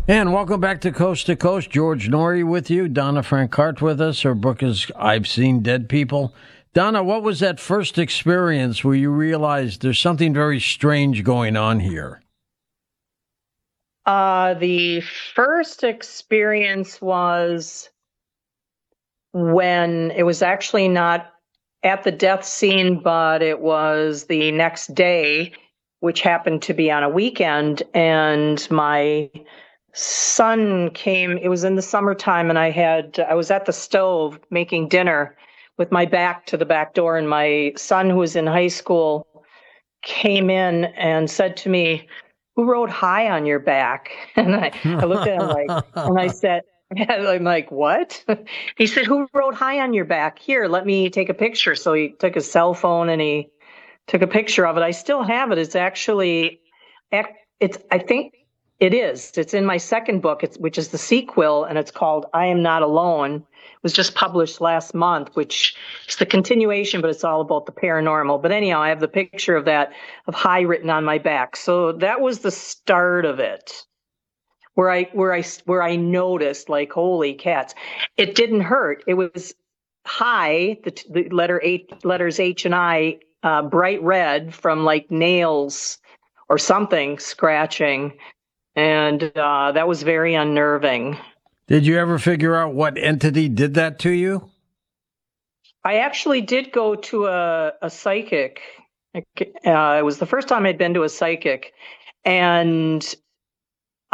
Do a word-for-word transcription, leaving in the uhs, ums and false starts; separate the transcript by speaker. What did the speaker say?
Speaker 1: And welcome back to Coast to Coast. George Noory with you. Donna Francart with us. Her book is I've Seen Dead People. Donna, what was that first experience where you realized there's something very strange going on here?
Speaker 2: Uh, the first experience was when it was actually not at the death scene, but it was the next day, which happened to be on a weekend. And my son came, it was in the summertime, and I had, I was at the stove making dinner with my back to the back door. And my son, who was in high school, came in and said to me, "Who wrote hi on your back?" And I, I looked at him like, and I said, I'm like, "What?" He said, "Who wrote hi on your back? Here, let me take a picture." So he took his cell phone and he took a picture of it. I still have it. It's actually, it's, I think it is. It's in my second book, it's, which is the sequel, and it's called I Am Not Alone. It was just published last month, which is the continuation, but it's all about the paranormal. But anyhow, I have the picture of that, of hi written on my back. So that was the start of it, where I, where I, where I noticed, like, holy cats. It didn't hurt. It was hi, the, the letter H, letters H and I, uh, bright red from like nails or something scratching. And uh, that was very unnerving.
Speaker 1: Did you ever figure out what entity did that to you?
Speaker 2: I actually did go to a, a psychic. Uh, it was the first time I'd been to a psychic. And